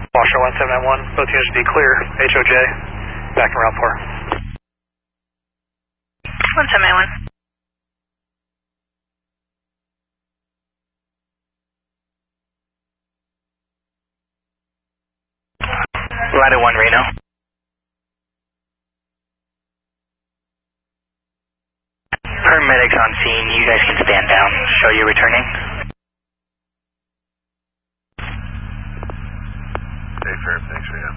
Washer 1791, both units be clear. HOJ, back in route 4. 1791. Ladder 1 Reno. Paramedics on scene, you guys can stand down. Show you returning. Hey, fair, thanks, Reno.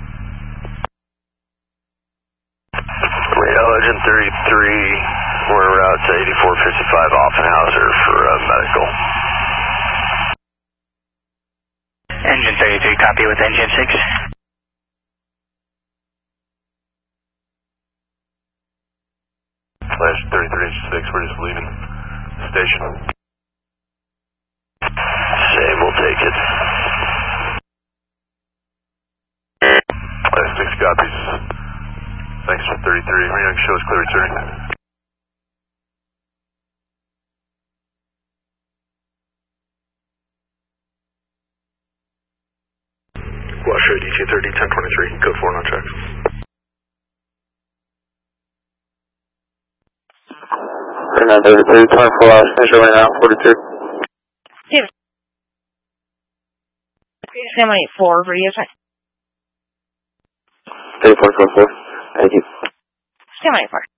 Reno, Legend 33, we're en route to 8455 Offenhauser for medical. Engine 33, copy with engine 6. Flash 33 6, we're just leaving the station. Same, we'll take it. Flash 6 copies. Thanks for 33. Reno, show us clear return. Washer DT30 1023, code 4 on tracks. Reno 33, 24 hours, measure right now, 42. Stand by 4 for you. 8444, thank you. Stand by 4.